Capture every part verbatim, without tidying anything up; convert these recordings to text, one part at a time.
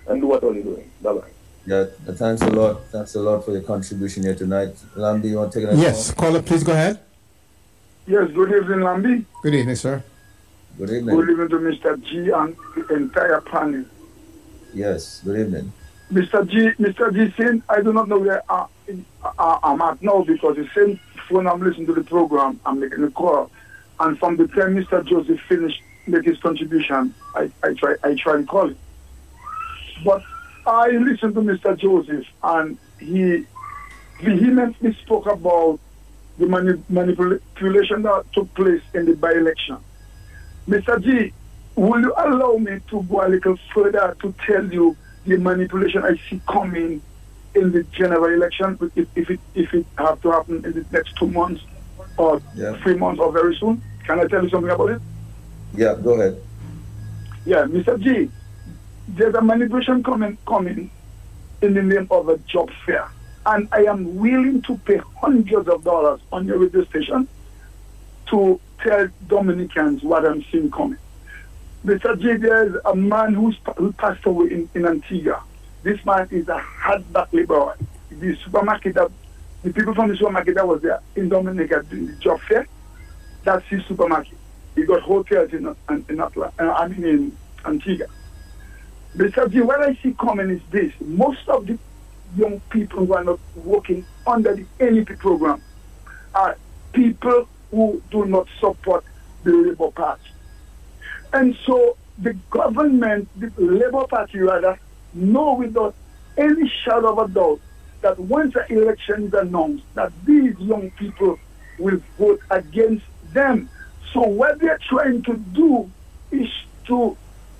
and do what you're doing. Bye-bye. Yeah, thanks a lot. Thanks a lot for your contribution here tonight. Lambi, you want to take another Yes, call? caller, please go ahead. Yes, good evening, Lambi. Good evening, sir. Good evening. Good evening to Mister G and the entire panel. Yes, good evening. Mister G, Mister G saying, I do not know where I, I, I'm at now because the same phone I'm listening to the program, I'm making a call. And from the time Mister Joseph finished make his contribution, I, I try I try and call it. But I listened to Mister Joseph and he vehemently spoke about the mani- manipulation that took place in the by-election. Mister G, will you allow me to go a little further to tell you the manipulation I see coming in the general election, if, if it if it have to happen in the next two months or yeah. three months or very soon? Can I tell you something about it? Yeah, go ahead. Yeah, Mister G, there's a manipulation coming coming in the name of a job fair. And I am willing to pay hundreds of dollars on your radio station to tell Dominicans what I'm seeing coming. Mister J, there's a man who's, who passed away in, in Antigua. This man is a hardback laborer. The supermarket, that, the people from the supermarket that was there in Dominica doing the job fair, that's his supermarket. He got hotels in, in, in, Atla, uh, I mean in Antigua. Mister J, what I see coming is this. Most of the young people who are not working under the N E P program are people who do not support the Labour Party. And so the government, the Labour Party rather, know without any shadow of a doubt that once the election is announced, that these young people will vote against them. So what they're trying to do is to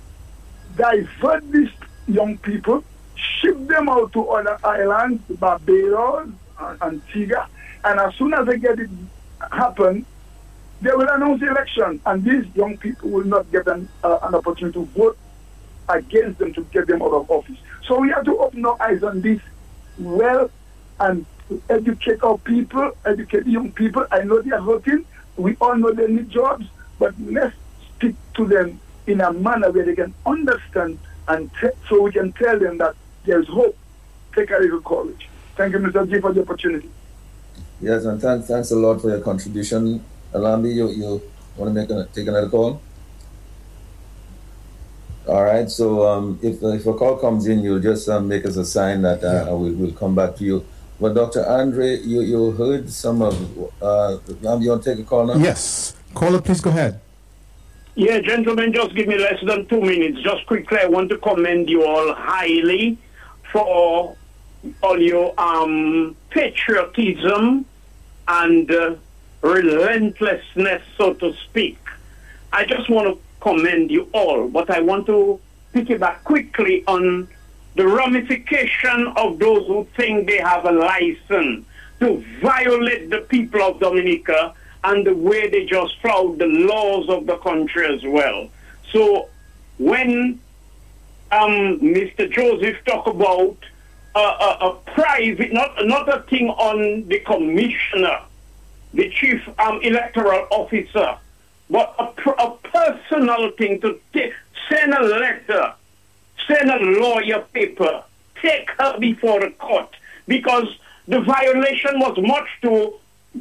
divert these young people, ship them out to other islands, Barbados, Antigua, and as soon as they get it happen, they will announce the election, and these young people will not get an, uh, an opportunity to vote against them to get them out of office. So we have to open our eyes on this well and educate our people, educate young people. I know they are hurting. We all know they need jobs, but let's speak to them in a manner where they can understand, and te- so we can tell them that there's hope. Take a little courage. Thank you, Mister G, for the opportunity. Yes, and thanks, thanks a lot for your contribution. Lambi, you, you want to make a, take another call? All right, so um, if, if a call comes in, you'll just um, make us a sign that uh, yeah. we'll, we'll come back to you. But Doctor Andre, you, you heard some of, uh, Lambi, you want to take a call now? Yes. Caller, please go ahead. Yeah, gentlemen, just give me less than two minutes. Just quickly, I want to commend you all highly for all your um, patriotism and uh, relentlessness, so to speak. I just want to commend you all, but I want to piggyback quickly on the ramification of those who think they have a license to violate the people of Dominica and the way they just flout the laws of the country as well. So when um, Mister Joseph talk about a, a, a private, not, not a thing on the commissioner, the chief um, electoral officer, but a, a personal thing to t- send a letter, send a lawyer paper, take her before the court, because the violation was much too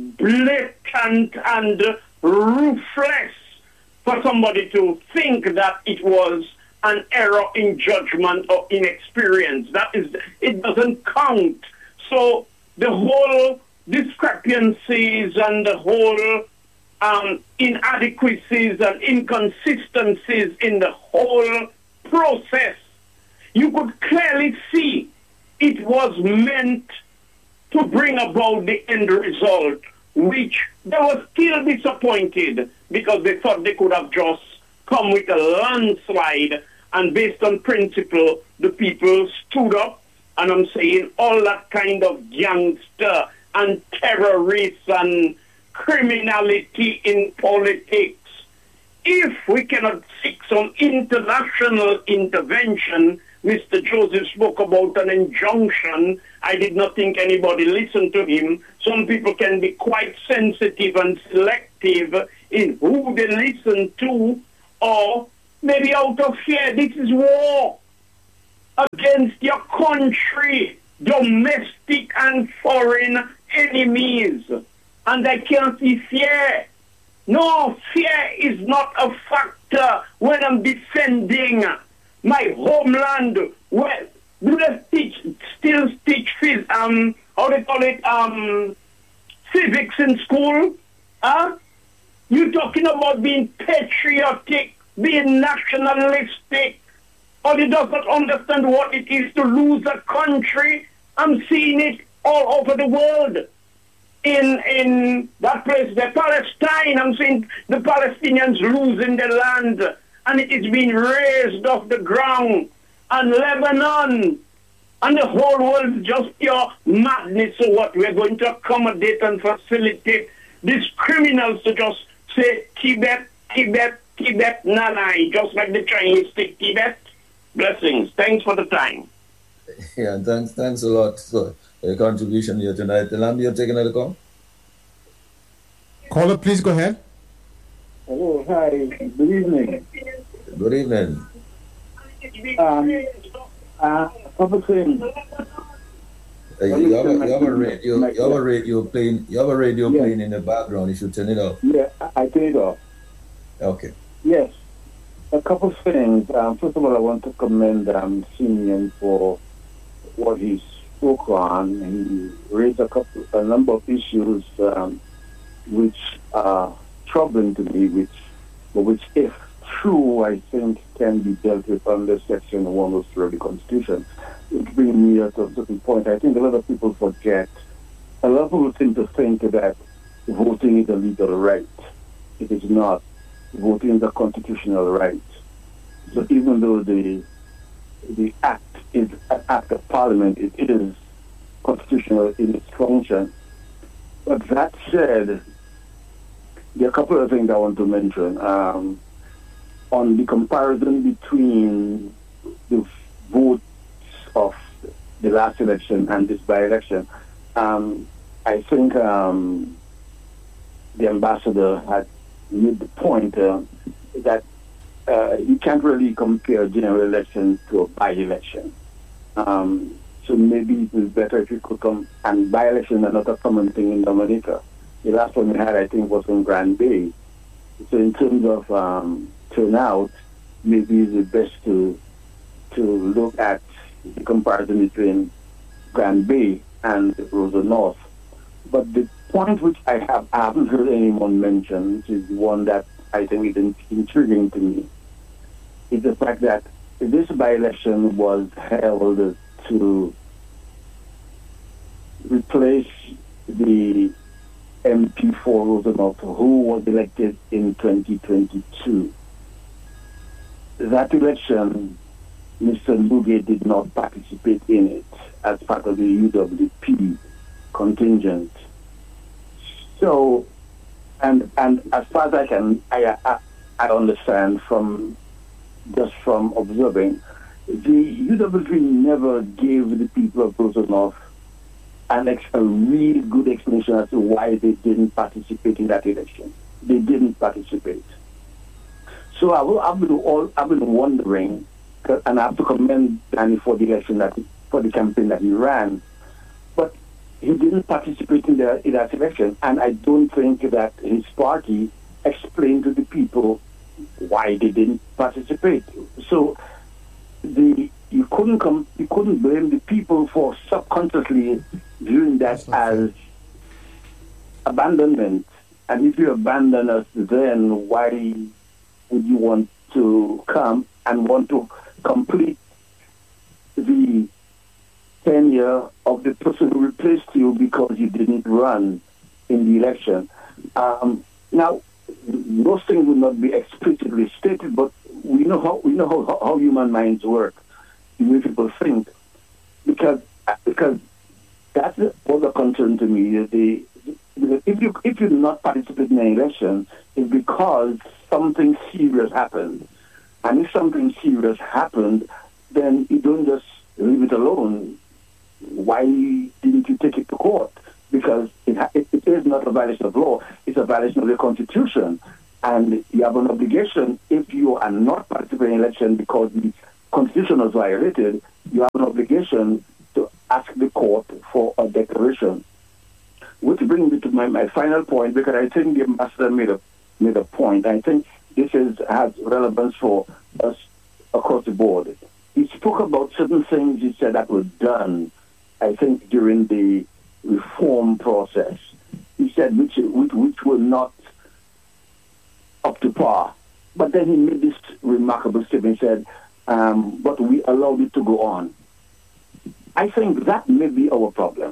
blatant and ruthless for somebody to think that it was an error in judgment or inexperience. That is, it doesn't count. So the whole discrepancies and the whole um, inadequacies and inconsistencies in the whole process, you could clearly see it was meant to bring about the end result, which they were still disappointed because they thought they could have just come with a landslide, and based on principle, the people stood up, and I'm saying all that kind of gangster and terrorists and criminality in politics. If we cannot seek some international intervention, Mister Joseph spoke about an injunction. I did not think anybody listened to him. Some people can be quite sensitive and selective in who they listen to, or maybe out of fear. This is war. against your country, domestic and foreign enemies. And I can't see fear. No, fear is not a factor when I'm defending my homeland. Well, do they teach, still teach phys, um, how they call it, um, civics in school? Huh? You talking about being patriotic, being nationalistic, or you does not understand what it is to lose a country? I'm seeing it all over the world. In in that place, the Palestine, I'm seeing the Palestinians losing their land, and it is being raised off the ground. And Lebanon, and the whole world is just pure madness. So what, we're going to accommodate and facilitate these criminals to just say Tibet, Tibet, Tibet, Nanai, just like the Chinese take Tibet? Blessings. Thanks for the time. Yeah, and thanks, thanks a lot for your contribution here tonight. Lamb, you're taking another call? Caller, please go ahead. Hello, hi, good evening. Good evening. Um, uh, a couple things. Uh, you, have a, you have a radio, you have a radio playing, you have a radio yeah. playing in the background. You should turn it off. Yeah, I, I turn it off. Okay. Yes, a couple things. Um, first of all, I want to commend um, Simeon for what he spoke on. He raised a couple, a number of issues um, which are troubling to me, which, but which, if true, I think can be dealt with under Section one oh three of the Constitution. It brings me at a certain point. I think a lot of people forget. A lot of people seem to think that voting is a legal right. It is not. Voting is a constitutional right. So even though the the act is an act of Parliament, it is constitutional in its function. But that said, there are a couple of things I want to mention. Um, on the comparison between the votes of the last election and this by-election, um, I think um, the ambassador had made the point uh, that uh, you can't really compare a general election to a by-election. Um, so maybe it is better if you could come, and by-election are not a common thing in Dominica. The last one we had, I think, was in Grand Bay. So in terms of um, turnout, maybe it's best to to look at the comparison between Grand Bay and Rosa North. But the point which I have I haven't heard anyone mention, which is one that I think is intriguing to me, is the fact that this by-election was held to replace the M P for Rosa North, who was elected in twenty twenty-two. That election, Mister Luge did not participate in it as part of the U W P contingent. So, and and as far as I can, I, I, I understand from just from observing, the U W P never gave the people of Rosa North an ex, a really good explanation as to why they didn't participate in that election. They didn't participate. So I will, I've been all I've been wondering, and I have to commend Danny for the election that for the campaign that he ran, but he didn't participate in, the, in that election, and I don't think that his party explained to the people why they didn't participate. So the you couldn't come you couldn't blame the people for subconsciously viewing that as abandonment. And if you abandon us, then why would you want to come and want to complete the tenure of the person who replaced you because you didn't run in the election? Um, now, those things would not be explicitly stated, but we know how we know how, how human minds work, the way people think, because because that was a concern to me. The, the, if you if you do not participate in an election, it's because something serious happened, and if something serious happened, then you don't just leave it alone. Why didn't you take it to court? Because it, it, it is not a violation of law; it's a violation of the Constitution, and you have an obligation. If you are not participating in an election because the Constitution was violated, you you have an obligation to ask the court for a declaration. Which brings me to my, my final point, because I think the ambassador made a made a point. I think this is has relevance for us across the board. He spoke about certain things he said that were done, I think, during the reform process. He said which which, which were not up to par. But then he made this remarkable statement. He said, um, but we allowed it to go on. I think that may be our problem.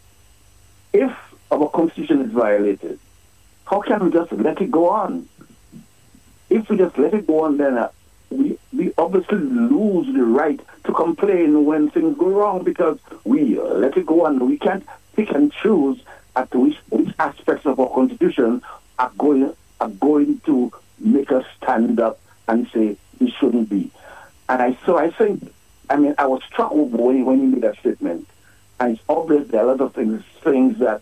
If our constitution is violated, how can we just let it go on? If we just let it go on, then uh, we, we obviously lose the right to complain when things go wrong, because we uh, let it go on. We can't pick and choose at which, which aspects of our constitution are going are going to make us stand up and say it shouldn't be. And I so I think, I mean, I was struck when, when he made that statement. And it's obvious there are a lot of things, things that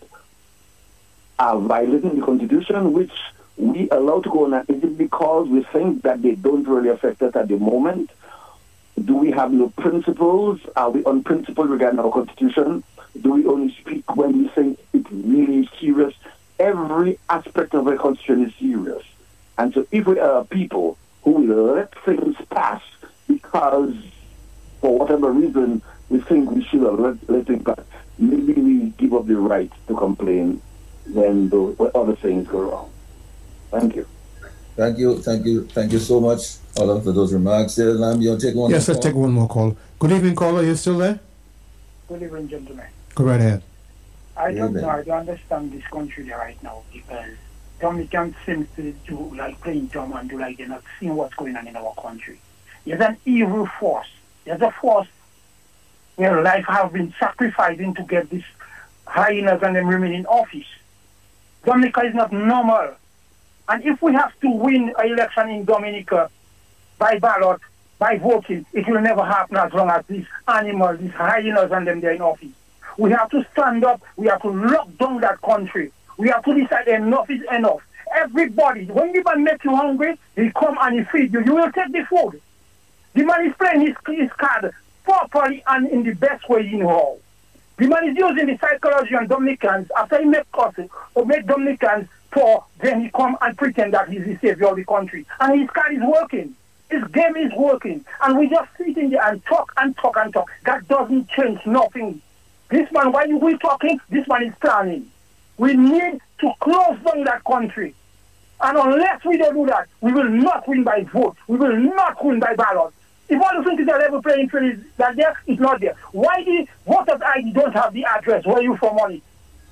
are violating the Constitution, which we allow to go on. Is it because we think that they don't really affect us at the moment? Do we have no principles? Are we unprincipled regarding our Constitution? Do we only speak when we think it really is serious? Every aspect of our Constitution is serious. And so if we are people who will let things pass because, for whatever reason, we think we should have let, let it pass, maybe we give up the right to complain when, the, when other things go wrong. Thank you. Thank you, thank you, thank you so much, Alan, for those remarks. There, Lam, you want to take one Yes, more let's call? take one more call. Good evening, caller. Are you still there? Good evening, gentlemen. Go right ahead. I don't Amen. know, I don't understand this country right now, because Dominicans seem to do like playing dumb and do like they're not seeing what's going on in our country. There's an evil force. There's a force where life have been sacrificing to get these hyenas and them remain in office. Dominica is not normal. And if we have to win an election in Dominica by ballot, by voting, it will never happen as long as these animals, these hyenas and them, they're in office. We have to stand up. We have to lock down that country. We have to decide enough is enough. Everybody, when the man makes you hungry, he come and he feed you. You will take the food. The man is playing his, his card properly and in the best way you know how. The man is using the psychology on Dominicans. After he make us or make Dominicans poor, then he come and pretend that he's the savior of the country. And his card is working. His game is working. And we just sit in there and talk and talk and talk. That doesn't change nothing. This man, while you we talking, this man is planning. We need to close down that country. And unless we don't do that, we will not win by vote. We will not win by ballot. If all the things that level playing field is that there, it's not there. Why the voters I D don't have the address where you from on it?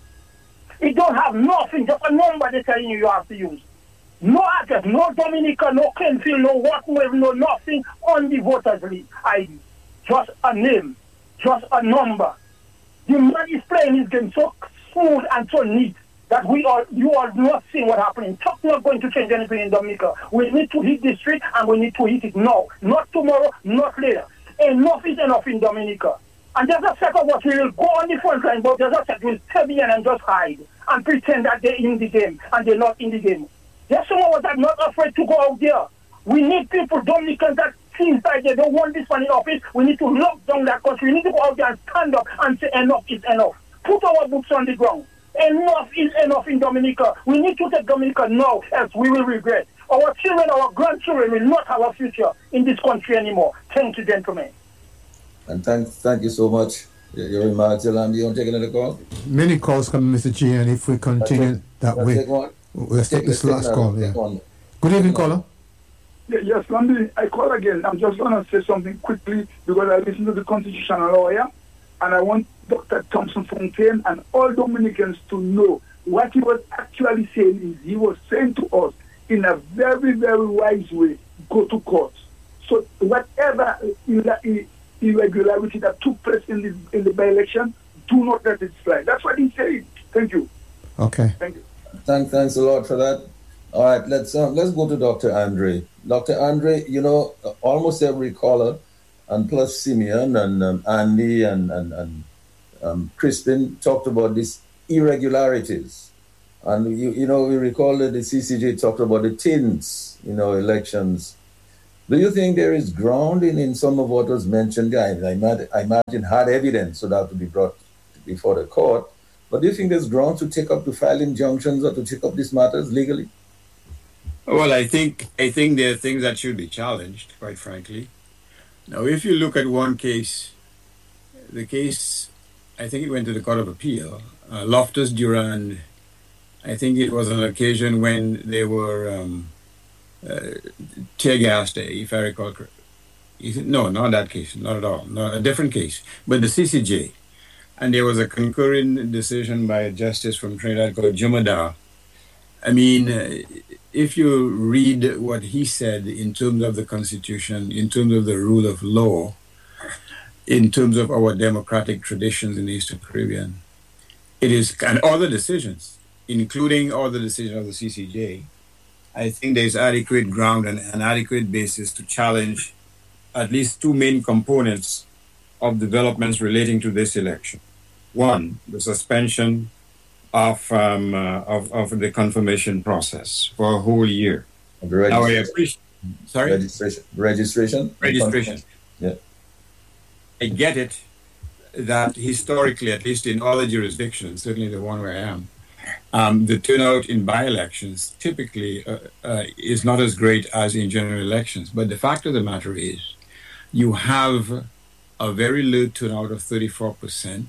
It don't have nothing, just a number they're telling you you have to use. No address, no Dominica, no Kenfield, no whatsoever, no nothing on the voters I D. Just a name, just a number. The man is playing his game so smooth and so neat that we are, you are not seeing what happening. Talk not going to change anything in Dominica. We need to hit the street and we need to hit it now. Not tomorrow, not later. Enough is enough in Dominica. And there's a set of us, we will go on the front line, but there's a set will stay behind and just hide and pretend that they're in the game and they're not in the game. There's some of us that are not afraid to go out there. We need people, Dominicans, that seems like they don't want this one in office. We need to lock down that country. We need to go out there and stand up and say enough is enough. Put our boots on the ground. Enough is enough in Dominica. We need to take Dominica now, else we will regret. Our children, our grandchildren will not have a future in this country anymore. Thank you, gentlemen. And thank, thank you so much. Your, your remarks, Lam. Do you want to take another call? Many calls coming, Mister G, and if we continue that Let's way, take one. let's take Take- this let's take last one. call. Yeah. Take one. Good evening, caller. Yeah, yes, Landy, I call again. I'm just going to say something quickly because I listen to the constitutional lawyer, and I want Doctor Thompson Fontaine and all Dominicans to know what he was actually saying is he was saying to us in a very, very wise way, go to court. So whatever irregularity that took place in the, in the by-election, do not let it slide. That's what he said. Thank you. Okay. Thank you. Thank, thanks a lot for that. All right, let's uh, let's go to Doctor Andre. Doctor Andre, you know, almost every caller, and plus Simeon and um, Andy and and, and um, Crispin talked about these irregularities, and you you know we recall that the C C J talked about the tins, you know, elections, Do you think there is ground in, in some of what was mentioned? I, I, imagine, I imagine hard evidence so that to be brought before the court. But do you think there's ground to take up, to file injunctions or to take up these matters legally? Well, I think I think there are things that should be challenged, quite frankly. Now, if you look at one case, the case, I think it went to the Court of Appeal, uh, Loftus Durand, I think it was an occasion when they were um, uh, tear gassed, if I recall correctly. No, not that case, not at all, not a different case, but the C C J. And there was a concurring decision by a justice from Trinidad called Jumada. I mean, uh, if you read what he said in terms of the Constitution, in terms of the rule of law, in terms of our democratic traditions in the Eastern Caribbean, it is, and all the decisions, including all the decisions of the C C J, I think there's adequate ground and an adequate basis to challenge at least two main components of developments relating to this election. One, the suspension of um, uh, of, of the confirmation process for a whole year. Now, I appreciate. Sorry. Registration. Registration. Registration. Yeah. I get it that historically, at least in all the jurisdictions, certainly the one where I am, um, the turnout in by-elections typically uh, uh, is not as great as in general elections. But the fact of the matter is, you have a very low turnout of thirty-four percent.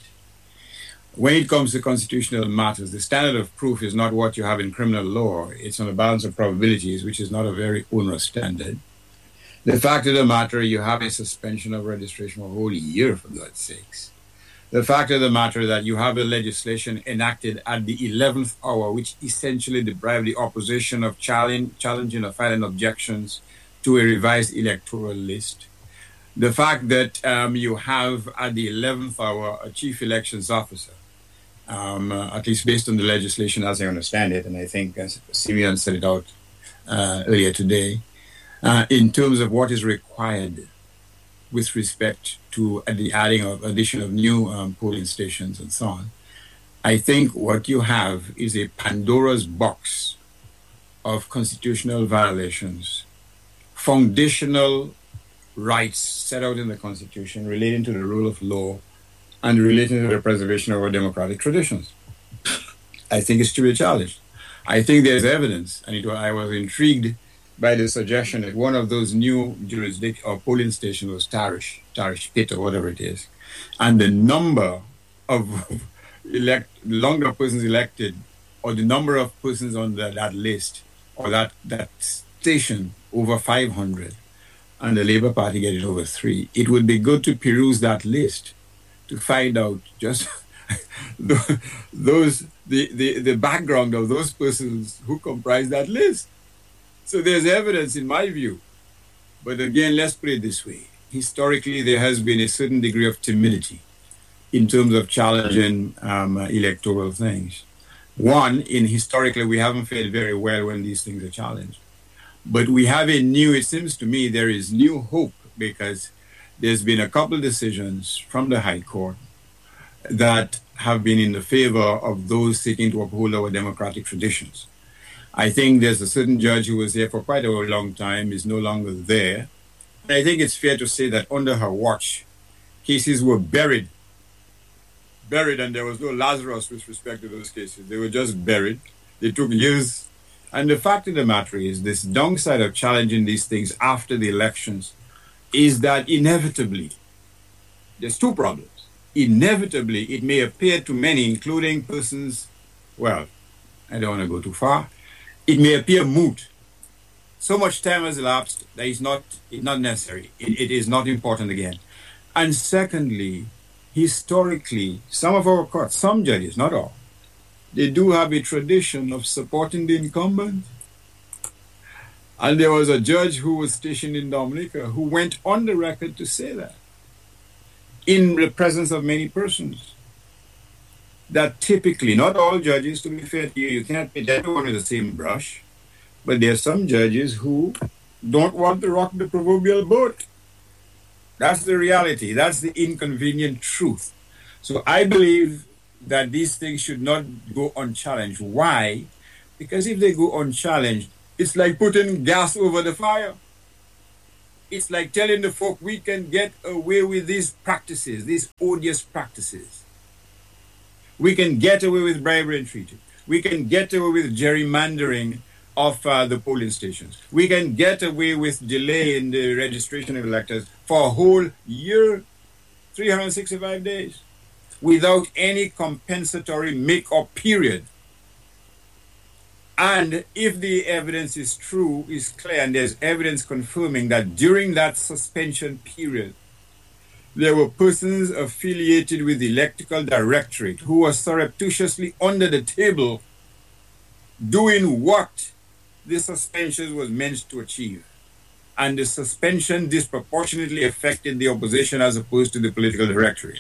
When it comes to constitutional matters, the standard of proof is not what you have in criminal law. It's on a balance of probabilities, which is not a very onerous standard. The fact of the matter, you have a suspension of registration for a whole year, for God's sakes. The fact of the matter that you have a legislation enacted at the eleventh hour, which essentially deprived the opposition of challenge, challenging or filing objections to a revised electoral list. The fact that um, you have at the eleventh hour a chief elections officer, um, uh, at least based on the legislation as I understand it, and I think uh, Simeon set it out uh, earlier today, uh, in terms of what is required with respect to uh, the adding of addition of new um, polling stations and so on. I think what you have is a Pandora's box of constitutional violations, foundational rights set out in the Constitution relating to the rule of law and relating to the preservation of our democratic traditions. I think it's to be challenged. I think there's evidence, and it, I was intrigued by the suggestion that one of those new jurisdiction or polling stations was Tarish, Tarish Pit or whatever it is, and the number of elect, longer persons elected, or the number of persons on the, that list or that that station over five hundred. And the Labour Party get it over three. It would be good to peruse that list to find out just those the, the, the background of those persons who comprise that list. So there's evidence in my view. But again, let's put it this way. Historically, there has been a certain degree of timidity in terms of challenging um, uh, electoral things. One, in historically, we haven't fared very well when these things are challenged. But we have a new, it seems to me, there is new hope because there's been a couple of decisions from the High Court that have been in the favor of those seeking to uphold our democratic traditions. I think there's a certain judge who was there for quite a long time, is no longer there. And I think it's fair to say that under her watch, cases were buried. Buried, and there was no Lazarus with respect to those cases. They were just buried. They took years. And the fact of the matter is, this downside of challenging these things after the elections is that inevitably, there's two problems. Inevitably, it may appear to many, including persons, well, I don't want to go too far, it may appear moot. So much time has elapsed that it's not, it's not necessary. It, it is not important again. And secondly, historically, some of our courts, some judges, not all, they do have a tradition of supporting the incumbent. And there was a judge who was stationed in Dominica who went on the record to say that, in the presence of many persons, that typically, not all judges, to be fair to you, you can't put everyone with the same brush, but there are some judges who don't want to rock the proverbial boat. That's the reality. That's the inconvenient truth. So I believe that these things should not go unchallenged. Why? Because if they go unchallenged, it's like putting gas over the fire. it's like telling the folk we can get away with these practices, these odious practices. We can get away with bribery and treaty. We can get away with gerrymandering of uh, the polling stations. We can get away with delay in the registration of electors for a whole year, three hundred sixty-five days, without any compensatory make-up period. And if the evidence is true, is clear, and there's evidence confirming that during that suspension period, there were persons affiliated with the Electoral Directorate who were surreptitiously under the table doing what the suspension was meant to achieve. And the suspension disproportionately affected the opposition as opposed to the political directorate.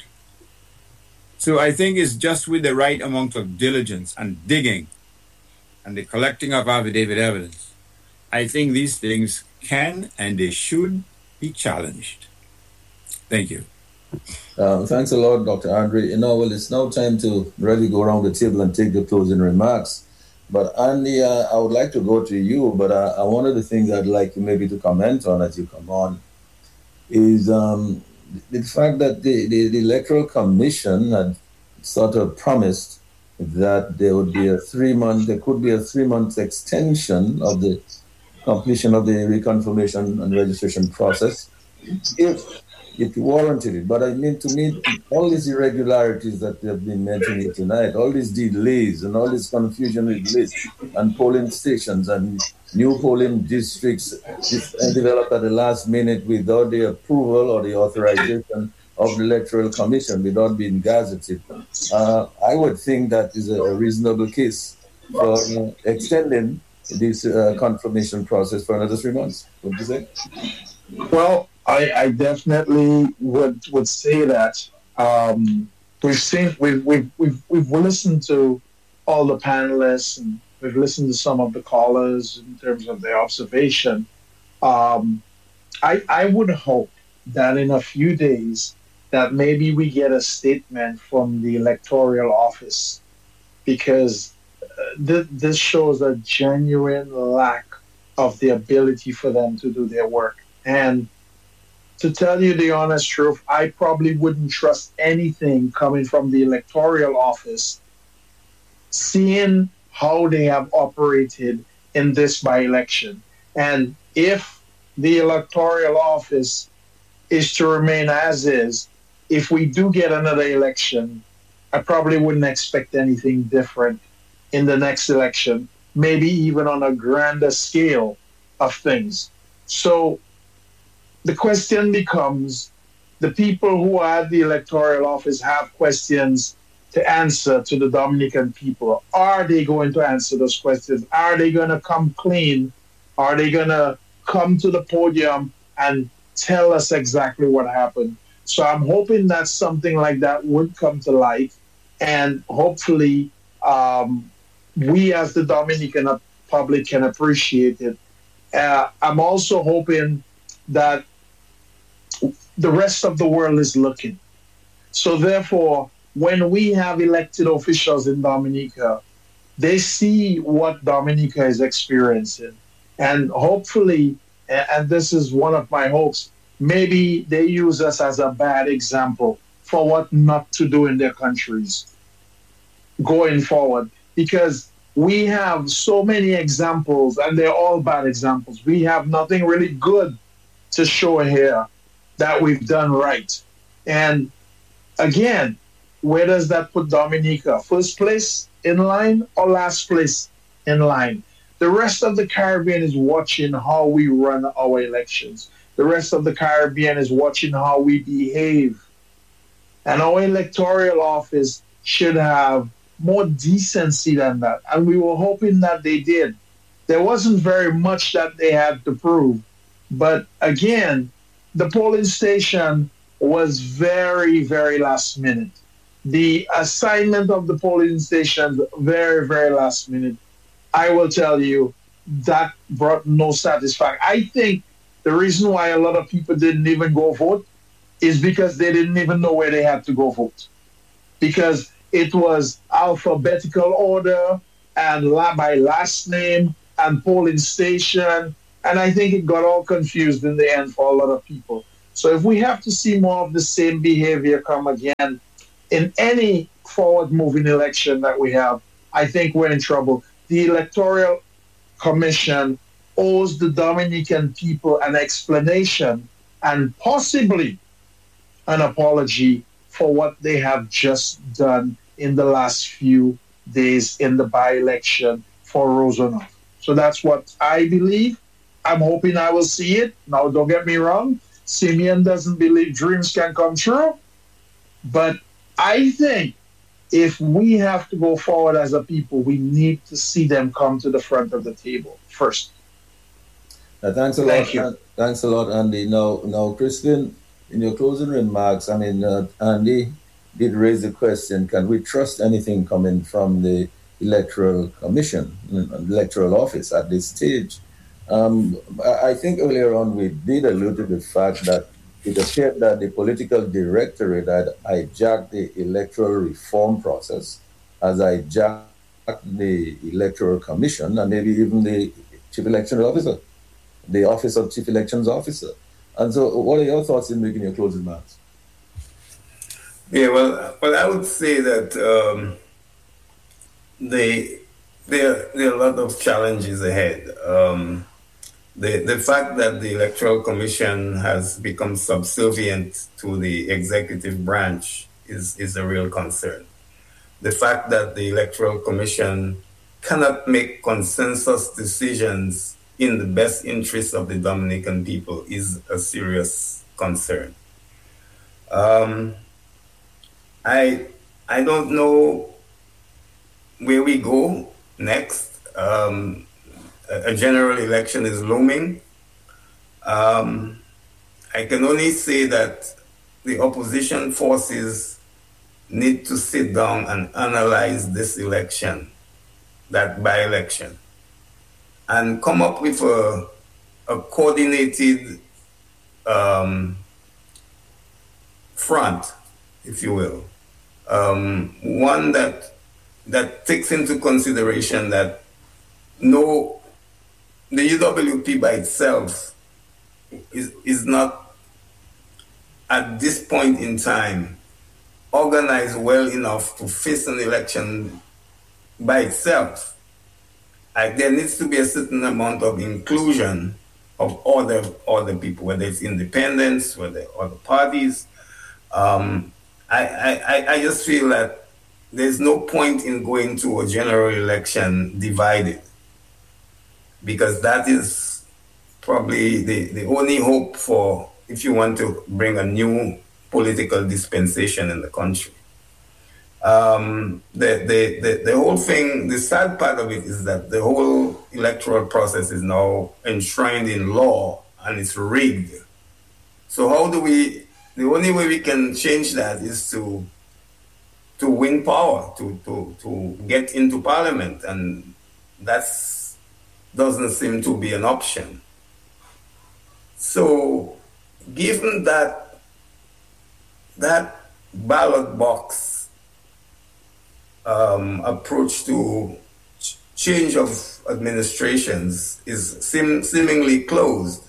So I think it's just with the right amount of diligence and digging and the collecting of affidavit evidence, I think these things can and they should be challenged. Thank you. Uh, thanks a lot, Doctor Andre. You know, well, it's now time to really go around the table and take the closing remarks. But Andy, uh, I would like to go to you, but uh, uh, one of the things I'd like you maybe to comment on as you come on is um, the fact that the, the, the Electoral Commission had sort of promised that there would be a three-month, there could be a three-month extension of the completion of the reconfirmation and registration process if it warranted it. But I mean, to me, all these irregularities that have been mentioned here tonight, all these delays and all this confusion with lists and polling stations and new polling districts developed at the last minute without the approval or the authorization of the Electoral Commission, without being gazetted. Uh, I would think that is a reasonable case for uh, extending this uh, confirmation process for another three months. What do you say? Well, I, I definitely would would say that um, we've seen we've, we've we've we've listened to all the panelists and we've listened to some of the callers in terms of their observation. Um, I I would hope that in a few days that maybe we get a statement from the electoral office, because uh, th- this shows a genuine lack of the ability for them to do their work. And to tell you the honest truth, I probably wouldn't trust anything coming from the electoral office, seeing how they have operated in this by-election. And if the electoral office is to remain as is, if we do get another election, I probably wouldn't expect anything different in the next election, maybe even on a grander scale of things. So the question becomes, the people who are at the electoral office have questions to answer to the Dominican people. Are they going to answer those questions? Are they going to come clean? Are they going to come to the podium and tell us exactly what happened? So I'm hoping that something like that would come to light, and hopefully um, we as the Dominican public can appreciate it. Uh, I'm also hoping that the rest of the world is looking. So therefore, when we have elected officials in Dominica, they see what Dominica is experiencing. And hopefully, and this is one of my hopes, maybe they use us as a bad example for what not to do in their countries going forward. Because we have so many examples, and they're all bad examples. We have nothing really good to show here that we've done right. And again, where does that put Dominica? First place in line or last place in line? The rest of the Caribbean is watching how we run our elections. The rest of the Caribbean is watching how we behave. And our electoral office should have more decency than that. And we were hoping that they did. There wasn't very much that they had to prove. But again, the polling station was very, very last minute. The assignment of the polling station, very, very last minute. I will tell you, that brought no satisfaction. I think the reason why a lot of people didn't even go vote is because they didn't even know where they had to go vote. Because it was alphabetical order and by last name and polling station. And I think it got all confused in the end for a lot of people. So if we have to see more of the same behavior come again in any forward-moving election that we have, I think we're in trouble. The Electoral Commission owes the Dominican people an explanation and possibly an apology for what they have just done in the last few days in the by-election for Rosenhoff. So that's what I believe. I'm hoping I will see it. Now, don't get me wrong. Simeon doesn't believe dreams can come true. But I think if we have to go forward as a people, we need to see them come to the front of the table first. Uh, thanks a Thank lot. you. Uh, thanks a lot, Andy. Now, now, Christine, in your closing remarks, I mean, uh, Andy did raise the question, can we trust anything coming from the Electoral Commission, Electoral Office at this stage? Um, I think earlier on we did allude to the fact that it appeared that the political directorate had hijacked the electoral reform process, has hijacked the Electoral Commission, and maybe even the Chief Election Officer, the Office of Chief Elections Officer. And so what are your thoughts in making your closing remarks? Yeah, well, well, I would say that um, they, there, there are a lot of challenges ahead. Um, the, the fact that the Electoral Commission has become subservient to the executive branch is, is a real concern. The fact that the Electoral Commission cannot make consensus decisions in the best interest of the Dominican people is a serious concern. Um, I I don't know where we go next. Um, a, a general election is looming. Um, I can only say that the opposition forces need to sit down and analyze this election, that by-election, and come up with a, a coordinated um, front, if you will. Um, one that that takes into consideration that no, the U W P by itself is, is not, at this point in time, organized well enough to face an election by itself. I, there needs to be a certain amount of inclusion of other, other people, whether it's independents, whether other parties. Um, I, I, I just feel that there's no point in going to a general election divided, because that is probably the, the only hope for, if you want to bring a new political dispensation in the country. Um, the, the, the, the whole thing, the sad part of it is that the whole electoral process is now enshrined in law and it's rigged. So how do we, the only way we can change that is to to win power, to, to, to get into parliament, and that doesn't seem to be an option. So given that that ballot box um, approach to ch- change of administrations is seem, seemingly closed,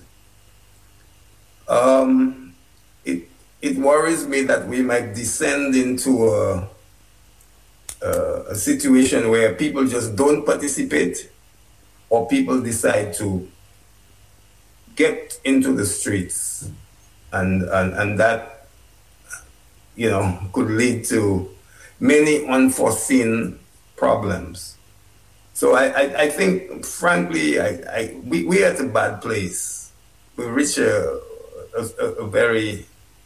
um, it it worries me that we might descend into a, a, a situation where people just don't participate, or people decide to get into the streets, and and, and that, you know, could lead to many unforeseen problems. So I, I, I think, frankly, I, I, we, we're at a bad place. We reach a, a, a very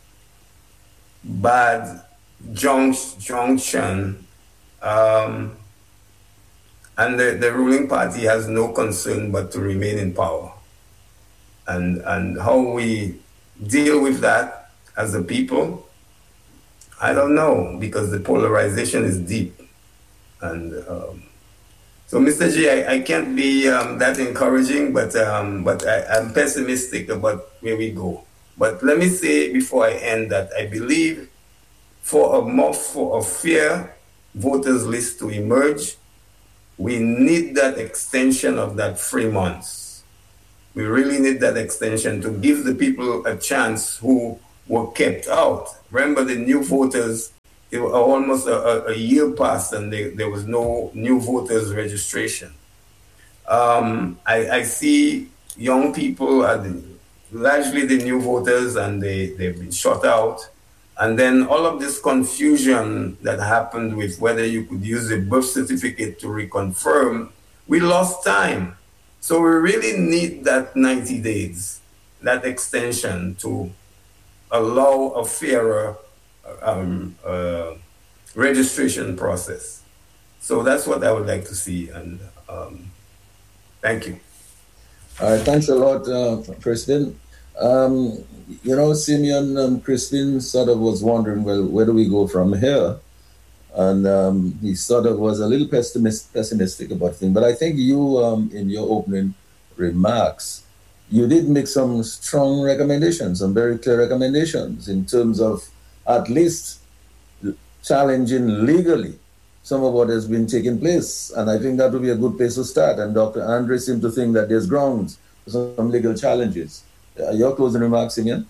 bad junct, junction, um, and the, the ruling party has no concern but to remain in power. And, and how we deal with that as a people, I don't know, because the polarization is deep. And um, so, Mister G, I, I can't be um, that encouraging, but um, but I, I'm pessimistic about where we go. But let me say before I end that I believe for a more for a fair voters list to emerge, we need that extension of that three months. We really need that extension to give the people a chance who were kept out. Remember, the new voters, it was almost a, a year passed and they, there was no new voters registration. Um, I, I see young people, are the, largely the new voters, and they, they've been shut out. And then all of this confusion that happened with whether you could use a birth certificate to reconfirm, we lost time. So we really need that ninety days, that extension to allow a fairer um, uh, registration process. So that's what I would like to see. And um, thank you. All right, thanks a lot, uh, President. Um, you know, Simeon and Crispin sort of was wondering, well, where do we go from here? And um, he sort of was a little pessimist, pessimistic about things. But I think you, um, in your opening remarks, you did make some strong recommendations, some very clear recommendations in terms of at least challenging legally some of what has been taking place. And I think that would be a good place to start. And Doctor Andre seemed to think that there's grounds for some legal challenges. Uh, your closing remarks, Simeon?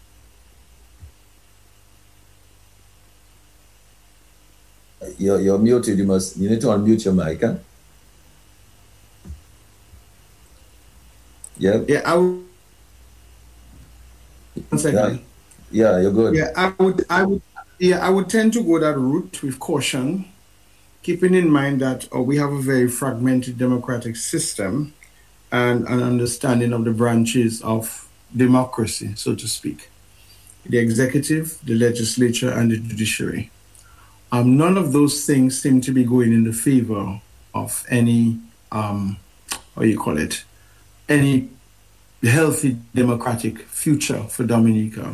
You're, you're muted. You must. You need to unmute your mic, huh? Yeah. Yeah. I would. One second. Yeah. yeah, you're good. Yeah, I would. I would. Yeah, I would tend to go that route with caution, keeping in mind that oh, we have a very fragmented democratic system, and an understanding of the branches of democracy, so to speak: the executive, the legislature, and the judiciary. Um, none of those things seem to be going in the favor of any, um, what do you call it, any healthy democratic future for Dominica.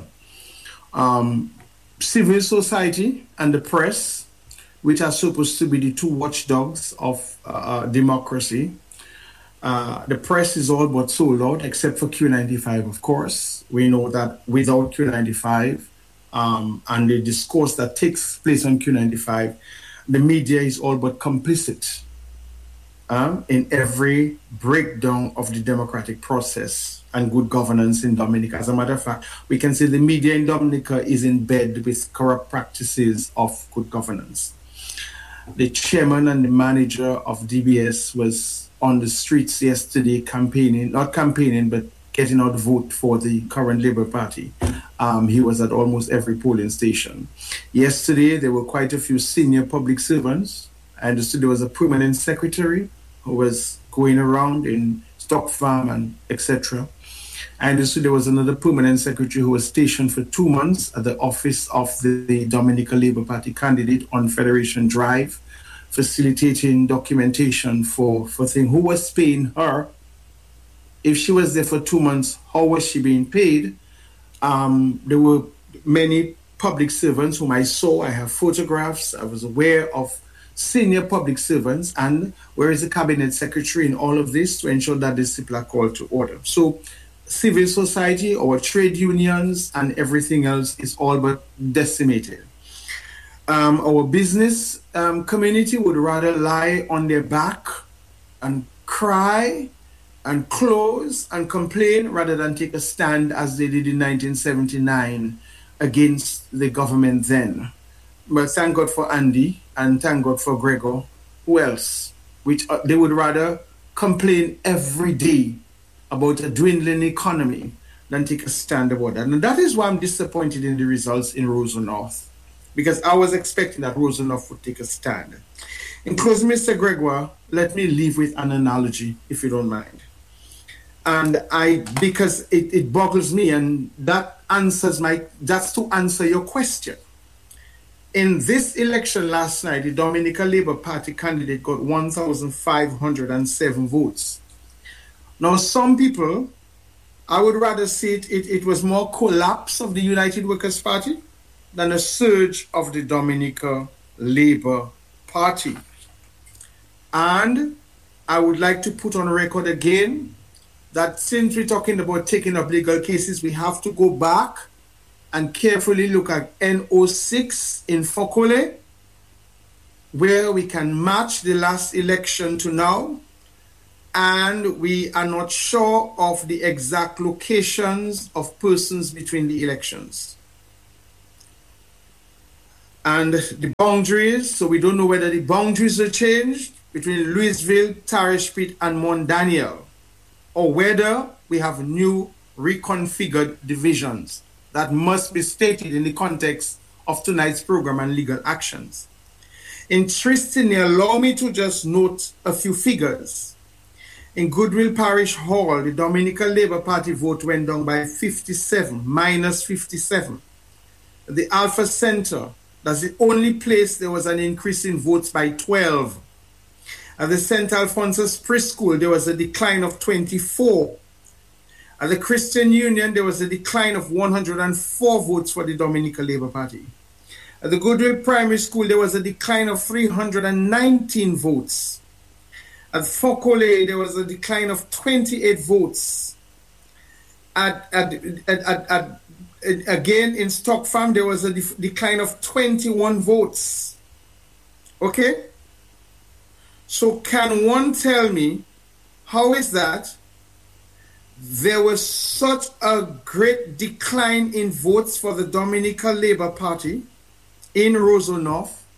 Um, civil society and the press, which are supposed to be the two watchdogs of uh, democracy, uh, the press is all but sold out, except for Q ninety-five, of course. We know that without Q ninety-five, Um, and the discourse that takes place on Q ninety-five, the media is all but complicit uh, in every breakdown of the democratic process and good governance in Dominica. As a matter of fact, we can say the media in Dominica is in bed with corrupt practices of good governance. The chairman and the manager of D B S was on the streets yesterday campaigning, not campaigning, but getting out vote for the current Labour Party. Um, he was at almost every polling station. Yesterday, there were quite a few senior public servants. I understood there was a permanent secretary who was going around in Stock Farm and et cetera. I understood there was another permanent secretary who was stationed for two months at the office of the, the Dominica Labour Party candidate on Federation Drive, facilitating documentation for, for things. Who was paying her? If she was there for two months, how was she being paid? Um, there were many public servants whom I saw. I have photographs. I was aware of senior public servants. And where is the cabinet secretary in all of this to ensure that these people are called to order? So civil society, our trade unions, and everything else is all but decimated. Um, our business um, community would rather lie on their back and cry and close and complain rather than take a stand as they did in nineteen seventy-nine against the government then. But thank God for Andy and thank God for Gregor. Who else? Which uh, they would rather complain every day about a dwindling economy than take a stand about that. And that is why I'm disappointed in the results in Roseau North, because I was expecting that Roseau North would take a stand. In closing, Mister Gregoire, let me leave with an analogy, if you don't mind. And I, because it, it boggles me, and that answers my, that's to answer your question. In this election last night, the Dominica Labour Party candidate got one thousand five hundred seven votes. Now, some people, I would rather say it, it, it was more collapse of the United Workers' Party than a surge of the Dominica Labour Party. And I would like to put on record again that since we're talking about taking up legal cases, we have to go back and carefully look at N O six in Fokole, where we can match the last election to now, and we are not sure of the exact locations of persons between the elections. And the boundaries, so we don't know whether the boundaries are changed between Louisville, Tarish-Pit, and Mount Daniel, or whether we have new reconfigured divisions that must be stated in the context of tonight's program and legal actions. Interestingly, allow me to just note a few figures. In Goodwill Parish Hall, the Dominican Labour Party vote went down by fifty-seven, minus fifty-seven. The Alpha Center, that's the only place there was an increase in votes by twelve. At the Saint Alphonsus Preschool, there was a decline of twenty-four. At the Christian Union, there was a decline of one hundred four votes for the Dominican Labour Party. At the Goodwill Primary School, there was a decline of three hundred nineteen votes. At Fokole, there was a decline of twenty-eight votes. At, at, at, at, at, again, in Stock Farm, there was a de decline of twenty-one votes. Okay? So can one tell me, how is that there was such a great decline in votes for the Dominican Labour Party in Roseau North,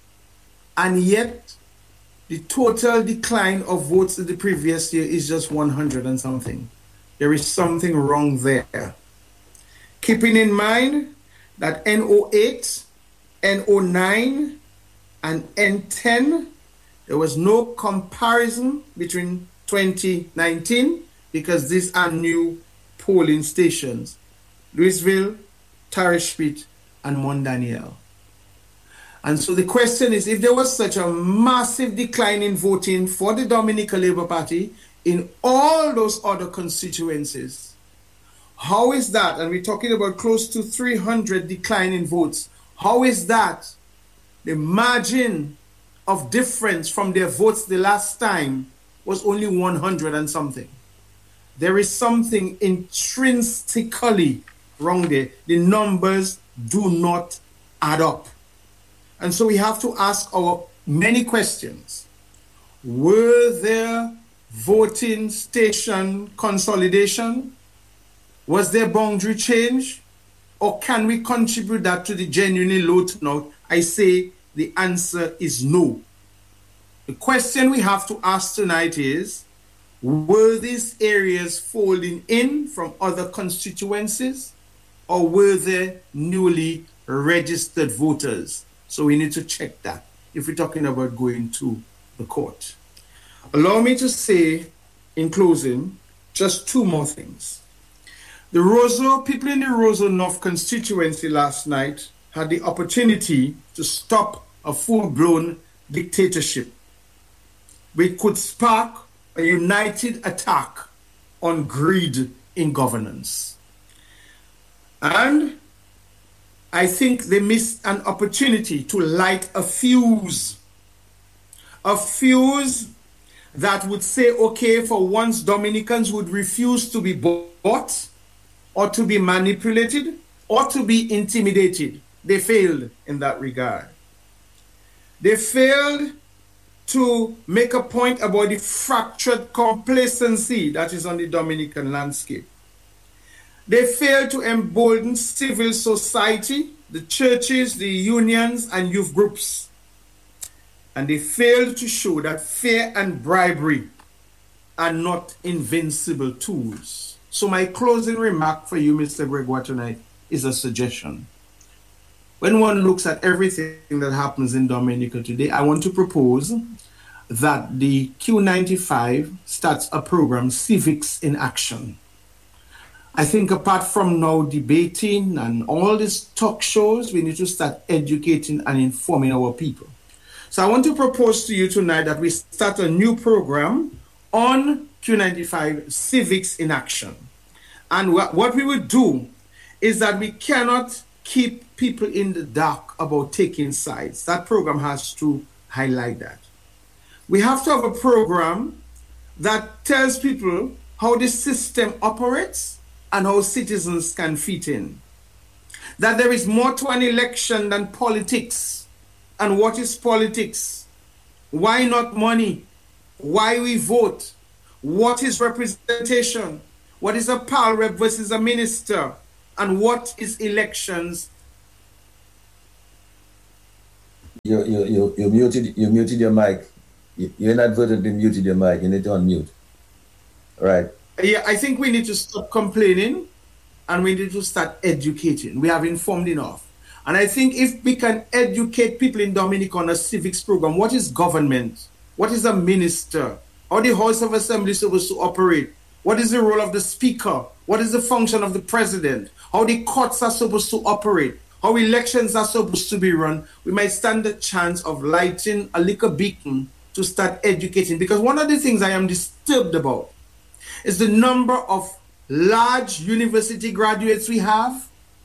and yet the total decline of votes in the previous year is just one hundred and something? There is something wrong there. Keeping in mind that N O eight, N O nine, and N ten, there was no comparison between twenty nineteen because these are new polling stations: Louisville, Tarish-Pit, and Mount Daniel. And so the question is, if there was such a massive decline in voting for the Dominican Labour Party in all those other constituencies, how is that, and we're talking about close to three hundred decline in votes, how is that the margin of difference from their votes the last time was only one hundred and something? There is something intrinsically wrong there. The numbers do not add up. And so we have to ask our many questions. Were there voting station consolidation? Was there boundary change? Or can we contribute that to the genuinely low turnout? I say the answer is no. The question we have to ask tonight is, were these areas folding in from other constituencies, or were there newly registered voters? So we need to check that if we're talking about going to the court. Allow me to say, in closing, just two more things. The Roseau, people in the Roseau North constituency last night had the opportunity to stop a full-blown dictatorship, which could spark a united attack on greed in governance. And I think they missed an opportunity to light a fuse. A fuse that would say, okay, for once Dominicans would refuse to be bought or to be manipulated or to be intimidated. They failed in that regard. They failed to make a point about the fractured complacency that is on the Dominican landscape. They failed to embolden civil society, the churches, the unions, and youth groups. And they failed to show that fear and bribery are not invincible tools. So my closing remark for you, Mister Gregoire, tonight is a suggestion. When one looks at everything that happens in Dominica today, I want to propose that the Q ninety-five starts a program, Civics in Action. I think apart from now debating and all these talk shows, we need to start educating and informing our people. So I want to propose to you tonight that we start a new program on Q ninety-five, Civics in Action. And wh what we would do is that we cannot keep people in the dark about taking sides. That program has to highlight that. We have to have a program that tells people how the system operates and how citizens can fit in. That there is more to an election than politics. And what is politics? Why not money? Why we vote? What is representation? What is a pal rep versus a minister? And what is elections? You, you, you, you, muted, you muted your mic. You, you inadvertently muted your mic. You need to unmute. Right. Yeah, I think we need to stop complaining and we need to start educating. We have informed enough. And I think if we can educate people in Dominica on a civics program, what is government? What is a minister? How the House of Assembly is supposed to operate? What is the role of the speaker? What is the function of the president? How the courts are supposed to operate? How elections are supposed to be run? We might stand a chance of lighting a little beacon to start educating. Because one of the things I am disturbed about is the number of large university graduates we have,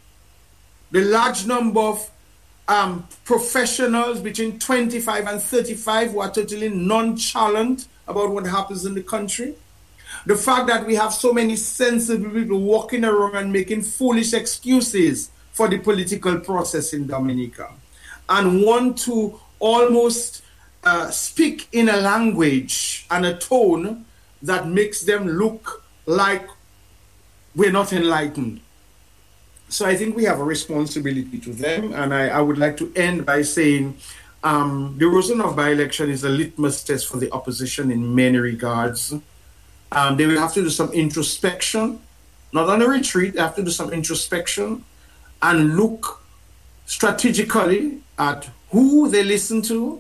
the large number of um, professionals between twenty-five and thirty-five who are totally nonchalant about what happens in the country. The fact that we have so many sensible people walking around and making foolish excuses for the political process in Dominica and want to almost uh, speak in a language and a tone that makes them look like we're not enlightened. So I think we have a responsibility to them. And I, I would like to end by saying um, the Rosanov by-election is a litmus test for the opposition in many regards. Um, they will have to do some introspection, not on a retreat, they have to do some introspection and look strategically at who they listen to,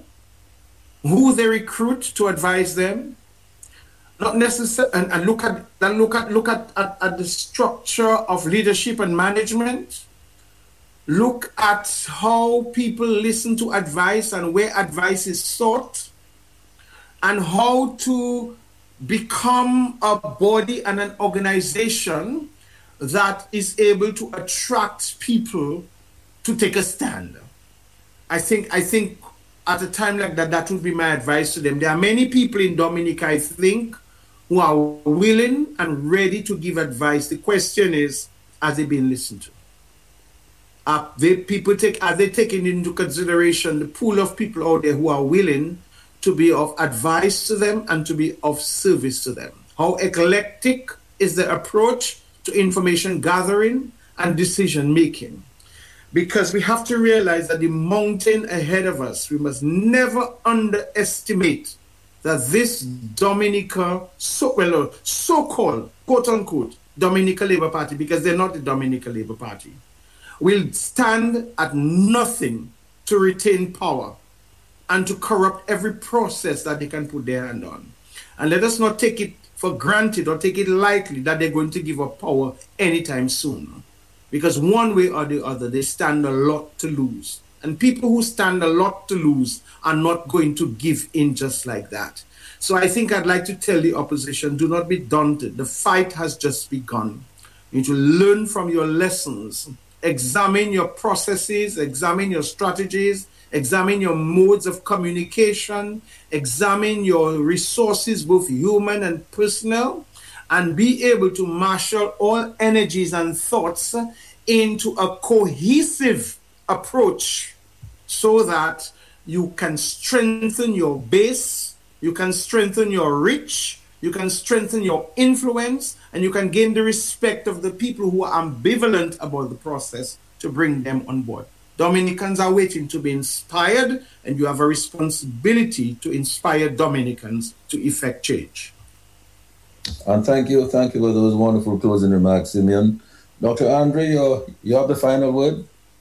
who they recruit to advise them, not necessarily, and, and look at and look at look at, at, at the structure of leadership and management. Look at how people listen to advice and where advice is sought, and how to become a body and an organization that is able to attract people to take a stand. I think I think at a time like that, that would be my advice to them. There are many people in Dominica, I think, who are willing and ready to give advice. The question is, are they being listened to? Are they people take are they taking into consideration the pool of people out there who are willing to be of advice to them and to be of service to them? How eclectic is the approach to information gathering and decision making? Because we have to realize that the mountain ahead of us, we must never underestimate that this Dominica, so, well, so-called, quote-unquote, Dominica Labour Party, because they're not the Dominica Labour Party, will stand at nothing to retain power and to corrupt every process that they can put their hand on. And let us not take it for granted or take it lightly that they're going to give up power anytime soon. Because one way or the other, they stand a lot to lose. And people who stand a lot to lose are not going to give in just like that. So I think I'd like to tell the opposition, do not be daunted. The fight has just begun. You need to learn from your lessons. Examine your processes, examine your strategies, examine your modes of communication, examine your resources, both human and personal, and be able to marshal all energies and thoughts into a cohesive approach so that you can strengthen your base, you can strengthen your reach, you can strengthen your influence, and you can gain the respect of the people who are ambivalent about the process to bring them on board. Dominicans are waiting to be inspired, and you have a responsibility to inspire Dominicans to effect change. And thank you, thank you for those wonderful closing remarks, Simeon. Doctor Andre, you you have the final word?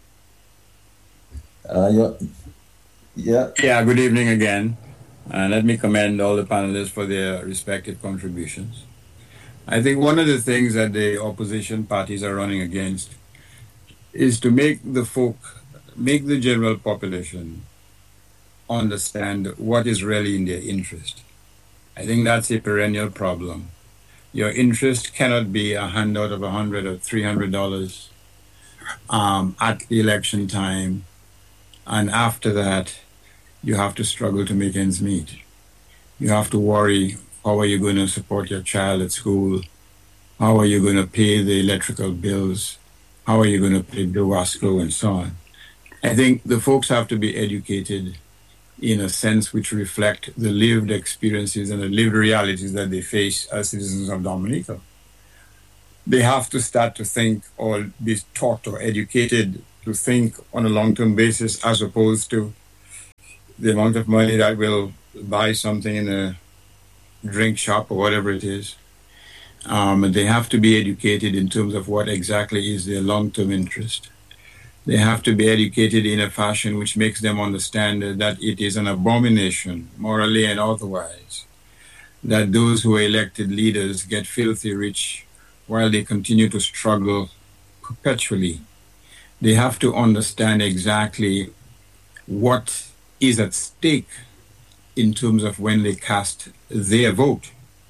Uh, yeah. Yeah, good evening again. And let me commend all the panelists for their respective contributions. I think one of the things that the opposition parties are running against is to make the folk, make the general population understand what is really in their interest. I think that's a perennial problem. Your interest cannot be a handout of a hundred or three hundred dollars um, at the election time, and after that, you have to struggle to make ends meet. You have to worry, how are you going to support your child at school? How are you going to pay the electrical bills? How are you going to pay the WASCO and so on? I think the folks have to be educated in a sense which reflect the lived experiences and the lived realities that they face as citizens of Dominica. They have to start to think or be taught or educated to think on a long-term basis as opposed to the amount of money that will buy something in a drink shop or whatever it is. Um, they have to be educated in terms of what exactly is their long-term interest. They have to be educated in a fashion which makes them understand that it is an abomination, morally and otherwise, that those who are elected leaders get filthy rich while they continue to struggle perpetually. They have to understand exactly what is at stake in terms of when they cast their vote.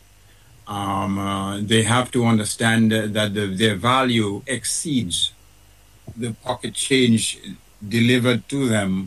Um, uh, they have to understand that the, their value exceeds the pocket change delivered to them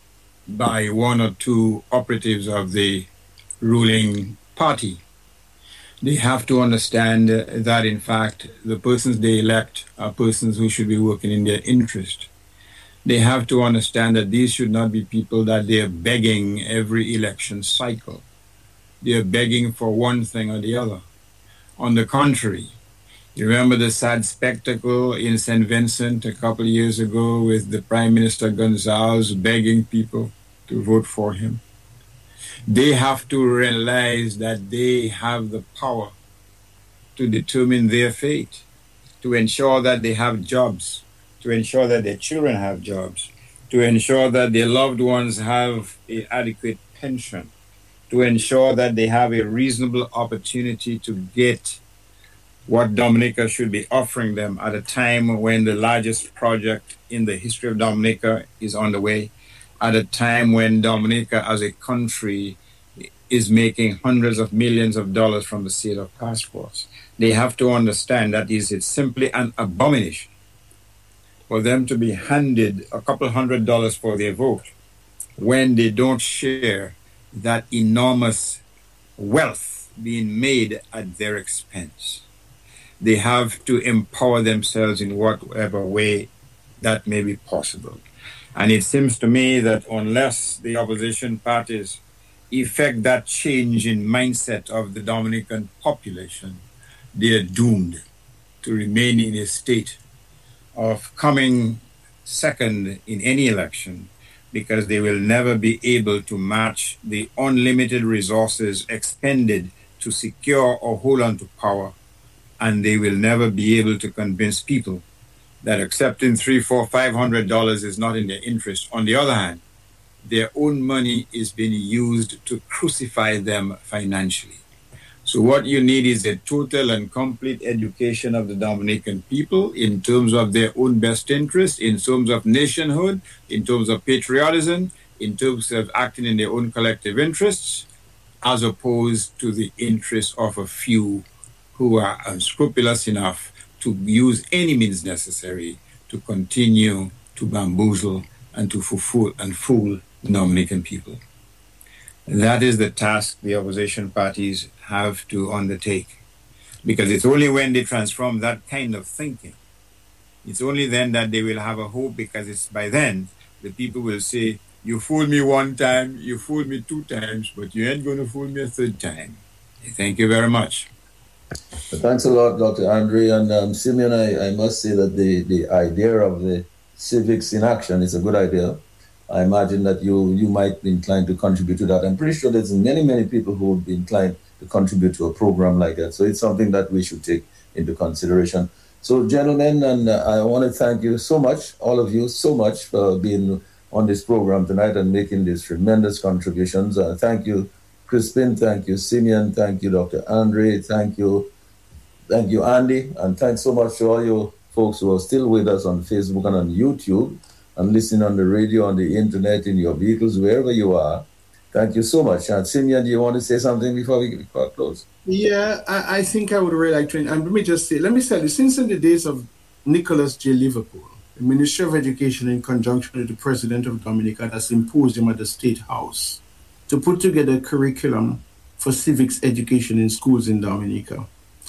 by one or two operatives of the ruling party. They have to understand that, in fact, the persons they elect are persons who should be working in their interest. They have to understand that these should not be people that they're begging every election cycle. They're begging for one thing or the other. On the contrary, you remember the sad spectacle in Saint Vincent a couple of years ago with the Prime Minister Gonzalez begging people to vote for him. They have to realize that they have the power to determine their fate, to ensure that they have jobs, to ensure that their children have jobs, to ensure that their loved ones have an adequate pension, to ensure that they have a reasonable opportunity to get what Dominica should be offering them at a time when the largest project in the history of Dominica is on the way, at a time when Dominica as a country is making hundreds of millions of dollars from the sale of passports. They have to understand that is it's simply an abomination for them to be handed a couple hundred dollars for their vote when they don't share that enormous wealth being made at their expense. They have to empower themselves in whatever way that may be possible. And it seems to me that unless the opposition parties effect that change in mindset of the Dominican population, they are doomed to remain in a state of coming second in any election, because they will never be able to match the unlimited resources expended to secure or hold on to power, and they will never be able to convince people that accepting three, four, five hundred dollars is not in their interest. On the other hand, their own money is being used to crucify them financially. So what you need is a total and complete education of the Dominican people in terms of their own best interest, in terms of nationhood, in terms of patriotism, in terms of acting in their own collective interests, as opposed to the interests of a few who are unscrupulous enough to use any means necessary to continue to bamboozle and to fool and fool the Dominican people. That is the task the opposition parties have to undertake, because it's only when they transform that kind of thinking, it's only then that they will have a hope, because it's by then the people will say, you fooled me one time, you fooled me two times, but you ain't going to fool me a third time. Thank you very much. Thanks a lot, Doctor Andre. And um, Simeon, I, I must say that the, the idea of the civics in action is a good idea. I imagine that you you might be inclined to contribute to that. I'm pretty sure there's many, many people who would be inclined to contribute to a program like that. So it's something that we should take into consideration. So, gentlemen, and uh, I want to thank you so much, all of you, so much for being on this program tonight and making these tremendous contributions. Uh, thank you, Crispin. Thank you, Simeon. Thank you, Doctor Andre. Thank you, thank you, Andy. And thanks so much to all you folks who are still with us on Facebook and on YouTube, and listening on the radio, on the internet, in your vehicles, wherever you are. Thank you so much. And Simeon, do you want to say something before we, before we close? Yeah, I, I think I would really like to, and let me just say, let me tell you, since in the days of Nicholas J. Liverpool, the Ministry of Education, in conjunction with the President of Dominica, has imposed him at the State House to put together a curriculum for civics education in schools in Dominica.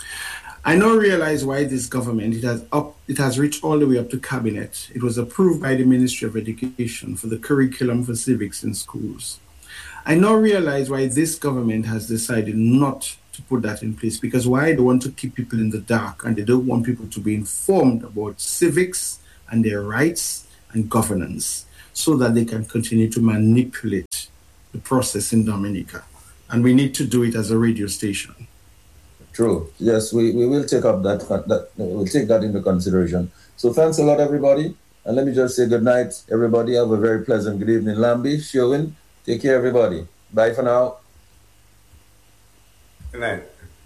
I now realize why this government, it has up, it has reached all the way up to cabinet. It was approved by the Ministry of Education for the curriculum for civics in schools. I now realize why this government has decided not to put that in place, because why they want to keep people in the dark and they don't want people to be informed about civics and their rights and governance so that they can continue to manipulate the process in Dominica. And we need to do it as a radio station. True. Yes, we, we will take up that, that we'll take that into consideration. So thanks a lot, everybody. And let me just say good night, everybody. Have a very pleasant good evening. Lambi, Sherwin, take care, everybody. Bye for now. Good night.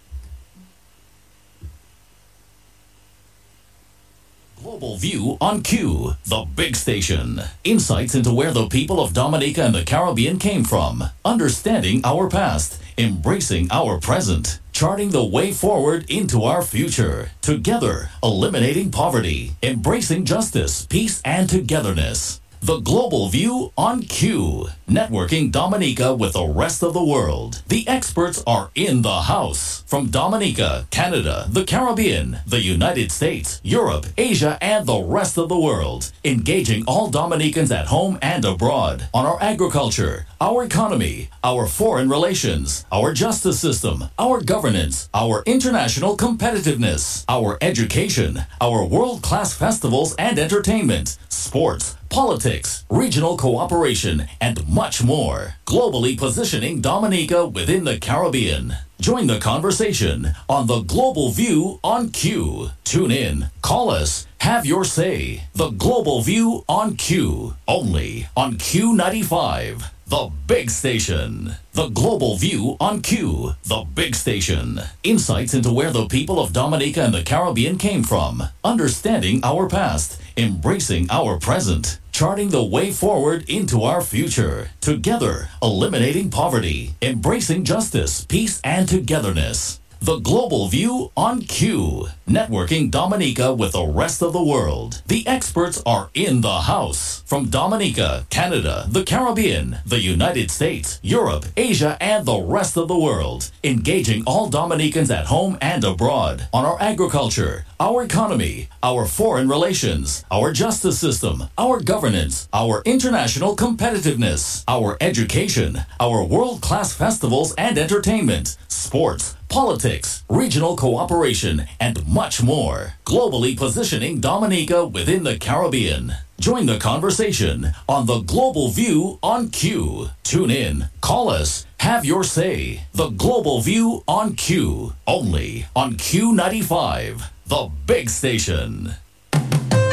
Global View on Q, the big station. Insights into where the people of Dominica and the Caribbean came from. Understanding our past. Embracing our present. Charting the way forward into our future. Together, eliminating poverty. Embracing justice, peace, and togetherness. The Global View on Q. Networking Dominica with the rest of the world. The experts are in the house. From Dominica, Canada, the Caribbean, the United States, Europe, Asia, and the rest of the world. Engaging all Dominicans at home and abroad on our agriculture, our economy, our foreign relations, our justice system, our governance, our international competitiveness, our education, our world-class festivals and entertainment, sports, politics, regional cooperation, and much more. Globally positioning Dominica within the Caribbean. Join the conversation on the Global View on Q. Tune in, call us, have your say. The Global View on Q. Only on Q ninety-five. The big station. The Global View on Q, the big station. Insights into where the people of Dominica and the Caribbean came from. Understanding our past. Embracing our present. Charting the way forward into our future. Together, eliminating poverty. Embracing justice, peace, and togetherness. The Global View on Q. Networking Dominica with the rest of the world. The experts are in the house. From Dominica, Canada, the Caribbean, the United States, Europe, Asia, and the rest of the world. Engaging all Dominicans at home and abroad on our agriculture, our economy, our foreign relations, our justice system, our governance, our international competitiveness, our education, our world-class festivals and entertainment, sports, politics, regional cooperation, and much more. Globally positioning Dominica within the Caribbean. Join the conversation on the Global View on Q. Tune in, call us, have your say. The Global View on Q. Only on Q ninety-five, the big station.